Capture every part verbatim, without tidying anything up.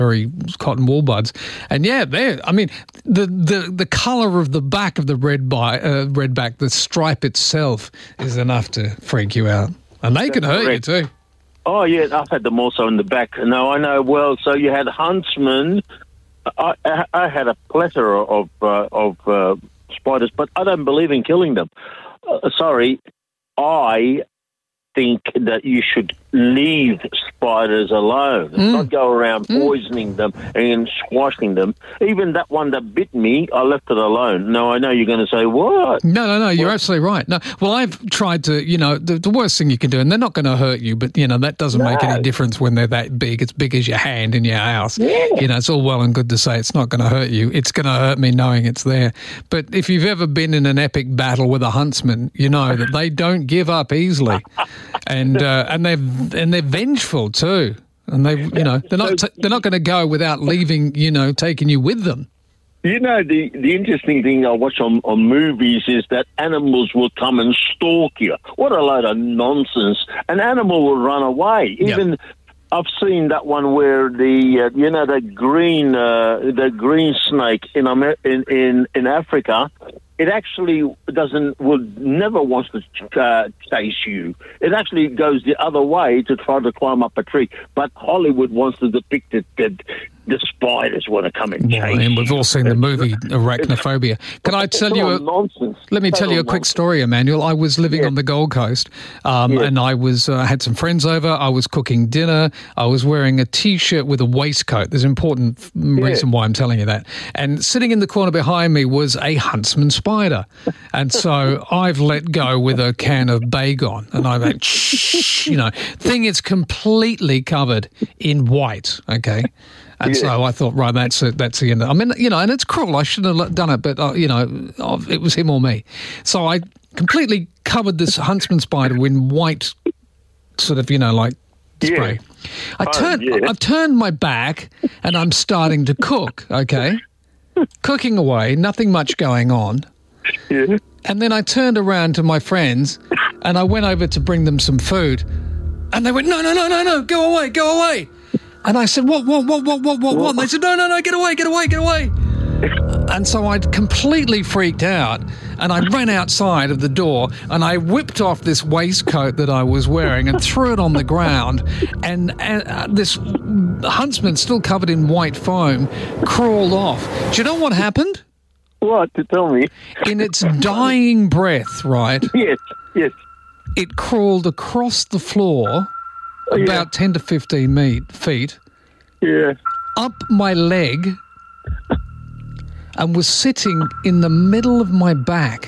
cotton wool buds. And yeah, there. I mean, the, the, the colour of the back of the red bi- uh, redback, the stripe itself, is enough to freak you out. And they can hurt you too. Oh, yeah, I've had them also in the back. No, I know well. So you had huntsmen. I, I, I had a plethora of uh, of uh, spiders, but I don't believe in killing them. Uh, sorry, I think that you should leave spiders alone, mm. not go around mm. poisoning them and squashing them. Even that one that bit me, I left it alone. Now, I know you're going to say, what? No, no, no, you're what? absolutely right. No, well, I've tried to, you know, the, the worst thing you can do, and they're not going to hurt you, but, you know, that doesn't no. make any difference when they're that big. It's big as your hand in your house. Yeah. You know, it's all well and good to say it's not going to hurt you. It's going to hurt me knowing it's there. But if you've ever been in an epic battle with a huntsman, you know that they don't give up easily. And uh, and they're and they're vengeful too, and they you know they're not t- they're not going to go without leaving you know taking you with them. You know the the interesting thing I watch on, on movies is that animals will come and stalk you. What a load of nonsense! An animal will run away. Even yep. I've seen that one where the uh, you know the green uh, the green snake in Amer- in, in in Africa. It actually doesn't, would never wants to uh, chase you. It actually goes the other way to try to climb up a tree. But Hollywood wants to depict it that the spiders want to come and chase well, and we've all seen the movie Arachnophobia. Can I tell you a, nonsense. Let me tell you a quick story, Emmanuel. I was living yeah. on the Gold Coast, um, yeah. and I was uh, had some friends over. I was cooking dinner. I was wearing a T-shirt with a waistcoat. There's an important f- yeah. reason why I'm telling you that. And sitting in the corner behind me was a huntsman spider. And so I've let go with a can of Baygon, and I went, shh, you know, thing is completely covered in white, okay? And yeah. so I thought, right, that's it, that's the end. I mean, you know, and it's cruel. I shouldn't have done it, but, uh, you know, it was him or me. So I completely covered this huntsman spider in white sort of, you know, like spray. Yeah. I turned, oh, yeah. I've turned my back and I'm starting to cook, okay? Cooking away, nothing much going on. Yeah. And then I turned around to my friends and I went over to bring them some food. And they went, no, no, no, no, no, go away, go away. And I said, what, what, what, what, what, what, what? And they said, no, no, no, get away, get away, get away. And so I'd completely freaked out and I ran outside of the door and I whipped off this waistcoat that I was wearing and threw it on the ground. And, and uh, this huntsman, still covered in white foam, crawled off. Do you know what happened? What? To tell me? In its dying breath, right? Yes, yes. It crawled across the floor Oh, yeah. about ten to fifteen meet, feet, yeah. up my leg, and was sitting in the middle of my back.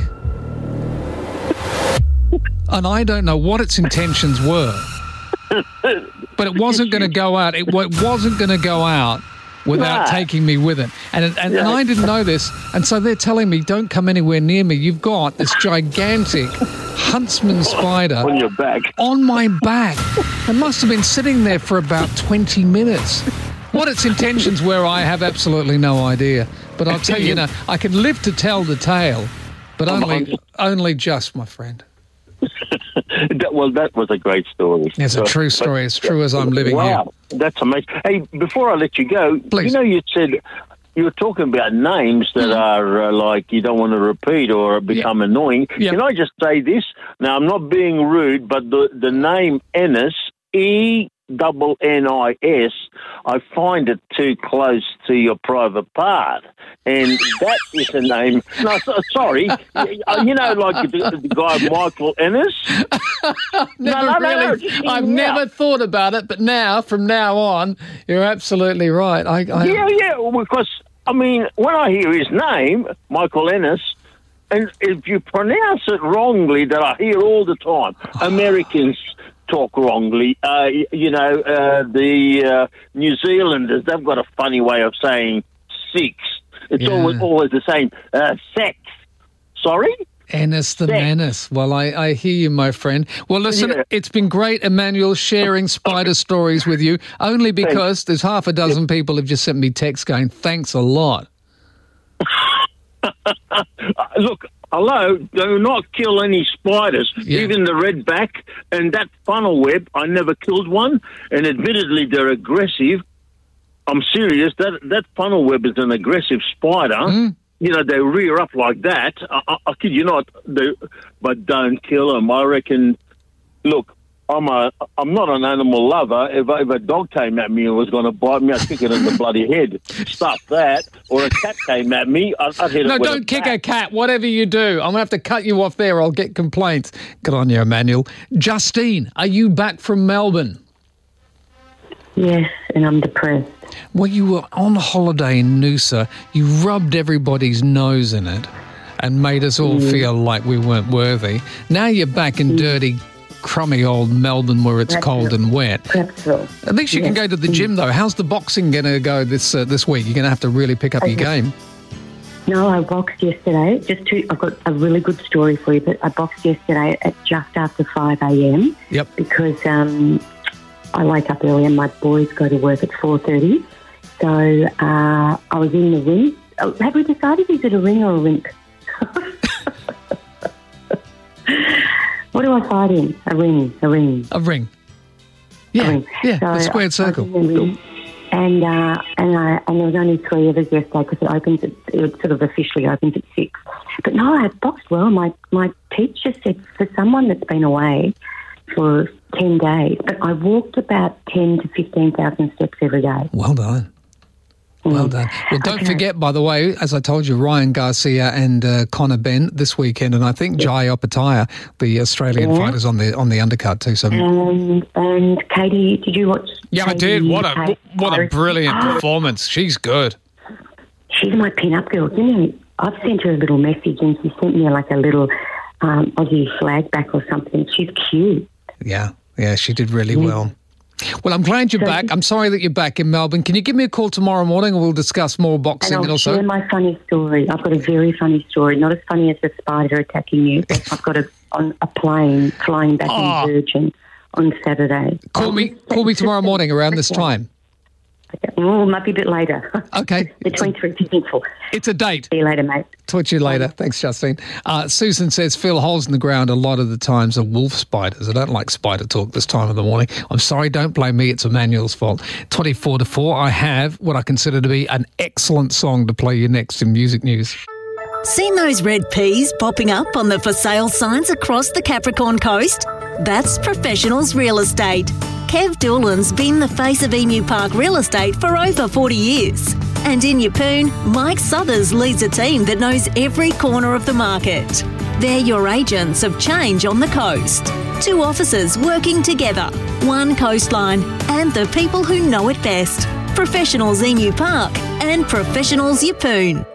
And I don't know what its intentions were, but it wasn't going to go out. It, it wasn't going to go out without nah. taking me with it. And, and, yeah. and I didn't know this. And so they're telling me, don't come anywhere near me. You've got this gigantic huntsman spider on your back. On my back. It must have been sitting there for about twenty minutes. What its intentions were, I have absolutely no idea. But I'll tell you, you know, I can live to tell the tale, but only, only just, my friend. that, well, that was a great story. It's a true story. But, it's true as I'm living wow, here. Wow, that's amazing. Hey, before I let you go, Please. You know, you said you were talking about names that mm. are uh, like you don't want to repeat or become yep. annoying. Yep. Can I just say this? Now, I'm not being rude, but the, the name Ennis, E double N I S, I find it too close to your private part. And that is a name. No, so, sorry. You know, like the, the guy Michael Ennis? never no, no, really, no, no, I've now. never thought about it, but now, from now on, you're absolutely right. I, I, yeah, yeah, because, I mean, when I hear his name, Michael Ennis, and if you pronounce it wrongly, that I hear all the time, Americans talk wrongly. Uh, you know, uh, the uh, New Zealanders, they've got a funny way of saying six. It's yeah. always, always the same. Uh, sex. Sorry? Ennis the sex. Menace. Well, I, I hear you, my friend. Well, listen, yeah. it's been great, Emmanuel, sharing spider stories with you, only because thanks. There's half a dozen people who've just sent me texts going, thanks a lot. Look, hello, do not kill any spiders, yeah. even the redback and that funnel web. I never killed one, and admittedly they're aggressive, I'm serious. That that funnel web is an aggressive spider. Mm. You know, they rear up like that. I, I, I kid you not. They, but don't kill them. I reckon. Look, I'm a I'm not an animal lover. If, if a dog came at me and was going to bite me, I'd kick it in the bloody head. Stuff that. Or a cat came at me, I'd, I'd hit no, it with don't a kick bat. a cat. Whatever you do, I'm going to have to cut you off there. I'll get complaints. Good on you, Emmanuel. Justine, are you back from Melbourne? Yes, and I'm depressed. Well, you were on holiday in Noosa. You rubbed everybody's nose in it and made us all mm. feel like we weren't worthy. Now you're back in mm. dirty, crummy old Melbourne where it's Prepsville. cold and wet. Prepsville. At least you yes. can go to the gym, though. How's the boxing going to go this uh, this week? You're going to have to really pick up okay. your game. No, I boxed yesterday. Just to, I've got a really good story for you, but I boxed yesterday at just after five a.m. Yep. Because um, I wake up early and my boys go to work at four thirty. So uh, I was in the ring. Have we decided is it a ring or a rink? What do I fight in? A ring, a ring. A ring. Yeah, a ring. yeah, so a squared circle. And uh, and I and there was only three of us yesterday because it opens. At, it sort of officially opens at six. But no, I boxed well. My my teacher said for someone that's been away for ten days, but I walked about ten to fifteen thousand steps every day. Well done. Well done. Well, don't okay. forget, by the way, as I told you, Ryan Garcia and uh, Connor Ben this weekend, and I think yeah. Jai Opataya, the Australian yeah. fighter's on the on the undercard too. So, and, and Katie, did you watch? Yeah, Katie, I did. What a what a brilliant oh. performance. She's good. She's my pin-up girl. You know, I've sent her a little message, and she sent me like a little um, Aussie flag back or something. She's cute. Yeah, yeah, she did really yeah. well. Well, I'm glad you're so, back. I'm sorry that you're back in Melbourne. Can you give me a call tomorrow morning and we'll discuss more boxing? And I'll and also share my funny story. I've got a very funny story. Not as funny as a spider attacking you. I've got a, on a plane flying back oh. in Virgin on Saturday. Call me Call me tomorrow morning around this time. Okay. Oh, it might be a bit later. Okay. Between three and four. It's a date. See you later, mate. Talk to you later. Thanks, Justine. Uh, Susan says, Phil, holes in the ground a lot of the times are wolf spiders. I don't like spider talk this time of the morning. I'm sorry, don't blame me. It's Emmanuel's fault. twenty-four to four, I have what I consider to be an excellent song to play you next in Music News. Seen those red peas popping up on the for sale signs across the Capricorn coast? That's Professionals Real Estate. Kev Doolan's been the face of Emu Park Real Estate for over forty years. And in Yeppoon, Mike Southers leads a team that knows every corner of the market. They're your agents of change on the coast. Two offices working together, one coastline, and the people who know it best. Professionals Emu Park and Professionals Yeppoon.